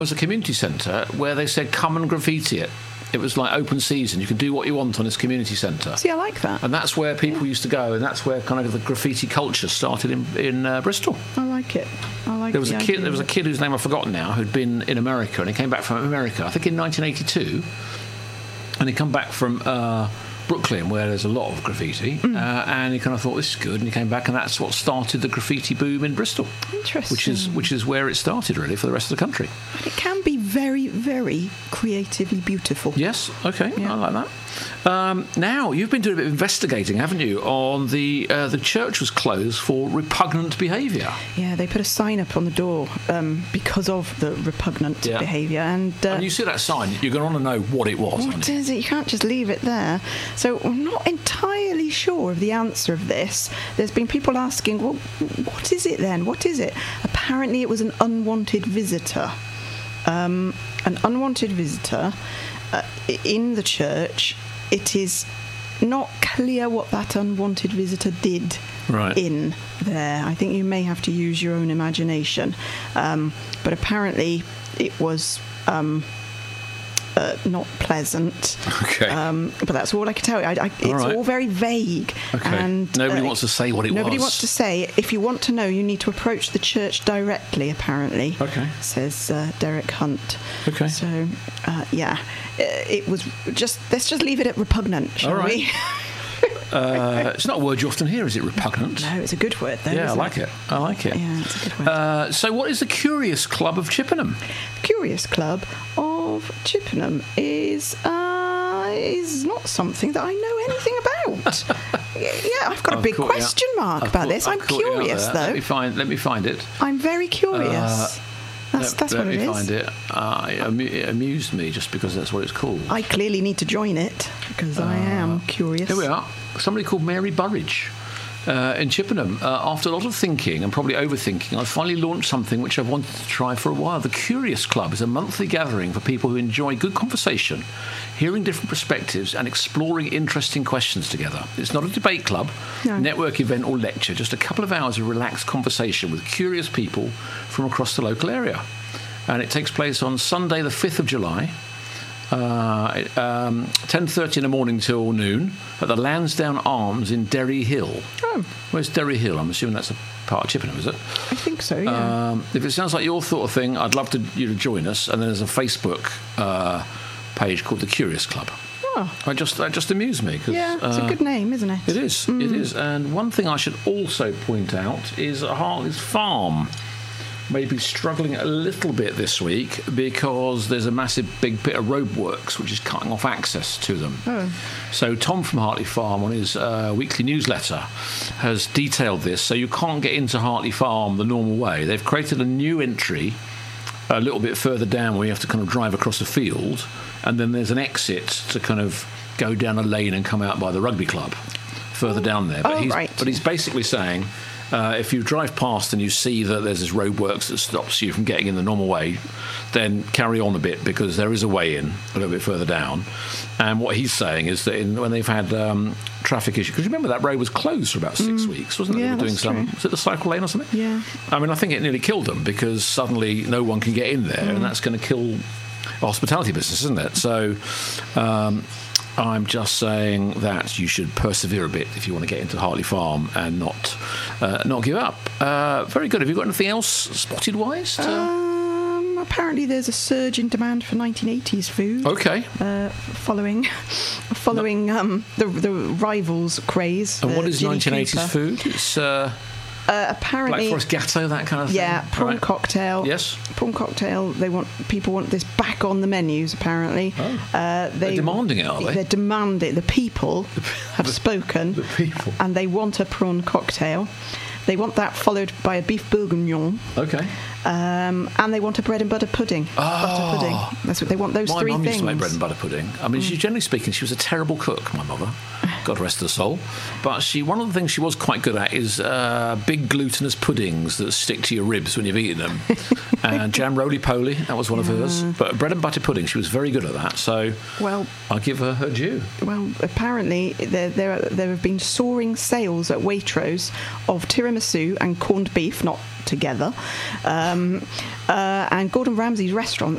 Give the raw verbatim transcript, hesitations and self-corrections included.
was a community centre where they said, come and graffiti it. It was like open season. You can do what you want on this community centre. See, I like that. And that's where people used to go, and that's where kind of the graffiti culture started in, in uh, Bristol. I like it. I like there was the a kid. idea There was a kid whose name I've forgotten now, who'd been in America, and he came back from America, I think in nineteen eighty-two, and he come back from uh, Brooklyn, where there's a lot of graffiti, mm. uh, and he kind of thought, this is good, and he came back, and that's what started the graffiti boom in Bristol. Interesting. Which is which is where it started, really, for the rest of the country. And it can be very, very creatively beautiful. Yes, okay, yeah. I like that. Um, now, you've been doing a bit of investigating, haven't you, on the uh, the church was closed for repugnant behaviour. Yeah, they put a sign up on the door um, because of the repugnant yeah. behaviour. And, uh, and you see that sign, you're going to want to know what it was. What is it? You can't just leave it there. So I'm not entirely sure of the answer of this. There's been people asking, well, what is it then? What is it? Apparently it was an unwanted visitor. Um, an unwanted visitor uh, in the church. It is not clear what that unwanted visitor did right. in there. I think you may have to use your own imagination. Um, but apparently it was um, uh, not pleasant. Okay. Um, but that's all I can tell you. I, I, it's all, right. all very vague. Okay. And nobody uh, wants to say what it nobody was. wants to say. If you want to know, you need to approach the church directly, apparently. Okay. Says uh, Derek Hunt. Okay. So, uh, yeah. It was just, let's just leave it at repugnant, shall all right. we? uh, it's not a word you often hear, is it, repugnant? No, it's a good word, though. Yeah, I like it? it. I like it. Yeah, it's a good word. Uh, so, what is the Curious Club of Chippenham? Curious Club of Chippenham is uh, is not something that I know anything about. yeah, I've got I've a big caught, question yeah. mark I've about caught, this. I've I'm Let curious, me though. find. Let me find it. I'm very curious. Uh, That's, let, that's let what it me is. find it. Uh, it, amu- it amused me just because that's what it's called. I clearly need to join it because uh, I am curious. Here we are. Somebody called Mary Burridge uh, in Chippenham. Uh, after a lot of thinking and probably overthinking, I finally launched something which I've wanted to try for a while. The Curious Club is a monthly gathering for people who enjoy good conversation, hearing different perspectives and exploring interesting questions together. It's not a debate club, no. network event or lecture, just a couple of hours of relaxed conversation with curious people from across the local area. And it takes place on Sunday the fifth of July, uh, um, ten thirty in the morning till noon at the Lansdowne Arms in Derry Hill. Oh. Where's Derry Hill? I'm assuming that's a part of Chippenham, is it? I think so, yeah. Um, if it sounds like your sort of thing, I'd love to, you to join us. And then there's a Facebook uh, page called The Curious Club. Oh. I just, that just amused me. Cause, yeah, it's uh, a good name, isn't it? It is, mm. it is. And one thing I should also point out is Hartley's Farm may be struggling a little bit this week because there's a massive big bit of roadworks which is cutting off access to them. Oh. So Tom from Hartley Farm on his uh, weekly newsletter has detailed this, so you can't get into Hartley Farm the normal way. They've created a new entry a little bit further down where you have to kind of drive across a field, and then there's an exit to kind of go down a lane and come out by the rugby club further down there. But oh, he's right. but he's basically saying Uh, if you drive past and you see that there's this roadworks that stops you from getting in the normal way, then carry on a bit because there is a way in a little bit further down. And what he's saying is that in, when they've had um, traffic issues, because remember that road was closed for about six mm. weeks, wasn't it? Yeah, they were doing that's some, true. was it the cycle lane or something? Yeah. I mean, I think it nearly killed them because suddenly no one can get in there, mm. and that's going to kill the hospitality business, isn't it? So. Um, I'm just saying that you should persevere a bit if you want to get into Hartley Farm and not uh, not give up. Uh, very good. Have you got anything else spotted-wise? To... Um, apparently there's a surge in demand for nineteen eighties food. Okay. Uh, following following no. um, the, the Rivals craze. And what is Ginny nineteen eighties Cooper. food? It's... Uh... Uh, apparently, Black Forest Gatto, that kind of thing. Yeah, prawn right. cocktail. Yes, prawn cocktail. They want people want this back on the menus. Apparently, oh. uh, they, they're demanding it. Are they? They're demanding. The people have the, spoken. The people, and they want a prawn cocktail. They want that followed by a beef bourguignon. Okay. Um, and they want a bread and butter pudding. Oh. Butter pudding. That's what they want. Those my three mum things. used to make bread and butter pudding. I mean, mm. she generally speaking, she was a terrible cook. My mother. God rest her soul. But she, one of the things she was quite good at is uh, big glutinous puddings that stick to your ribs when you've eaten them. And jam roly-poly, that was one of hers. But bread and butter pudding, she was very good at that. So well, I'll give her her due. Well, apparently there there, are, there have been soaring sales at Waitrose of tiramisu and corned beef, not together. Um, uh, and Gordon Ramsay's restaurant